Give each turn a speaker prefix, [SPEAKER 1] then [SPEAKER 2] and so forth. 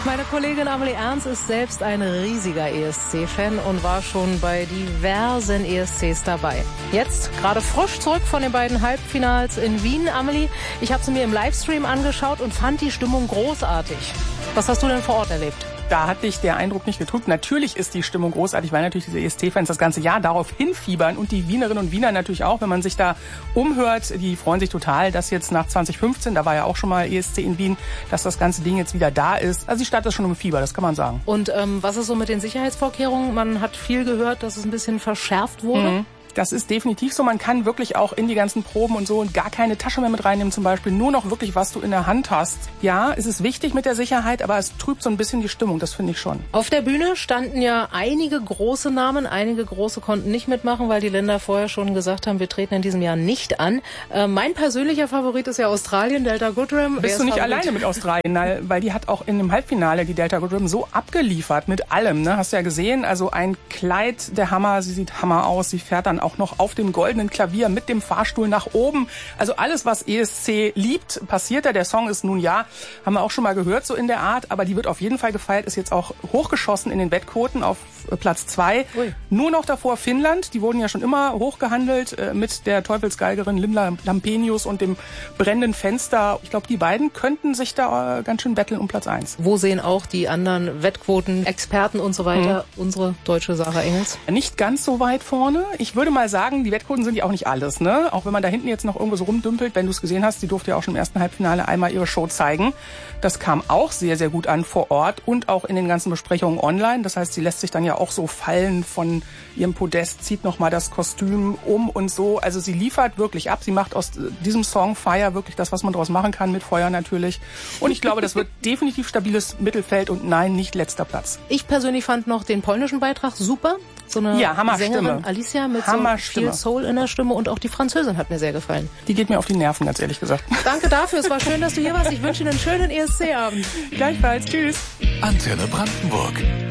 [SPEAKER 1] Meine Kollegin Amelie Ernst ist selbst ein riesiger ESC-Fan und war schon bei diversen ESCs dabei. Jetzt gerade frisch zurück von den beiden Halbfinals in Wien. Amelie, ich habe sie mir im Livestream angeschaut und fand die Stimmung großartig. Was hast du denn vor Ort erlebt?
[SPEAKER 2] Da hat dich der Eindruck nicht getrübt. Natürlich ist die Stimmung großartig, weil natürlich diese ESC-Fans das ganze Jahr darauf hinfiebern und die Wienerinnen und Wiener natürlich auch, wenn man sich da umhört. Die freuen sich total, dass jetzt nach 2015, da war ja auch schon mal ESC in Wien, dass das ganze Ding jetzt wieder da ist. Also die Stadt ist schon im Fieber, das kann man sagen.
[SPEAKER 1] Und was ist so mit den Sicherheitsvorkehrungen? Man hat viel gehört, dass es ein bisschen verschärft wurde.
[SPEAKER 2] Das ist definitiv so. Man kann wirklich auch in die ganzen Proben und so gar keine Tasche mehr mit reinnehmen zum Beispiel. Nur noch wirklich, was du in der Hand hast. Ja, es ist wichtig mit der Sicherheit, aber es trübt so ein bisschen die Stimmung. Das finde ich schon.
[SPEAKER 1] Auf der Bühne standen ja einige große Namen. Einige große konnten nicht mitmachen, weil die Länder vorher schon gesagt haben, wir treten in diesem Jahr nicht an. Mein persönlicher Favorit ist ja Australien, Delta Goodrem.
[SPEAKER 2] Bist du nicht alleine mit Australien? Weil die hat auch in dem Halbfinale die Delta Goodrem so abgeliefert mit allem. Ne? Hast du ja gesehen. Also ein Kleid, der Hammer. Sie sieht Hammer aus. Sie fährt dann auch noch auf dem goldenen Klavier mit dem Fahrstuhl nach oben. Also alles, was ESC liebt, passiert da. Der Song ist nun ja, haben wir auch schon mal gehört, so in der Art. Aber die wird auf jeden Fall gefeiert, ist jetzt auch hochgeschossen in den Wettquoten auf Platz 2. Ui. Nur noch davor Finnland. Die wurden ja schon immer hochgehandelt mit der Teufelsgeigerin Linda Lampenius und dem brennenden Fenster. Ich glaube, die beiden könnten sich da ganz schön betteln um Platz 1.
[SPEAKER 1] Wo sehen auch die anderen Wettquoten, Experten und so weiter unsere deutsche Sarah Engels?
[SPEAKER 2] Nicht ganz so weit vorne. Ich würde mal sagen, die Wettquoten sind ja auch nicht alles, ne? Auch wenn man da hinten jetzt noch irgendwo so rumdümpelt, wenn du es gesehen hast, die durfte ja auch schon im ersten Halbfinale einmal ihre Show zeigen. Das kam auch sehr, sehr gut an vor Ort und auch in den ganzen Besprechungen online. Das heißt, sie lässt sich dann ja auch so fallen von ihrem Podest, zieht nochmal das Kostüm um und so. Also sie liefert wirklich ab. Sie macht aus diesem Song Fire wirklich das, was man daraus machen kann, mit Feuer natürlich. Und ich glaube, das wird definitiv stabiles Mittelfeld und nein, nicht letzter Platz.
[SPEAKER 1] Ich persönlich fand noch den polnischen Beitrag super. So eine Sängerin Alicia mit so viel Soul in der Stimme und auch die Französin hat mir sehr gefallen.
[SPEAKER 2] Die geht mir auf die Nerven, ganz ehrlich gesagt.
[SPEAKER 1] Danke dafür, es war schön, dass du hier warst. Ich wünsche Ihnen einen schönen ESC-Abend.
[SPEAKER 2] Gleichfalls, tschüss.
[SPEAKER 3] Antenne Brandenburg.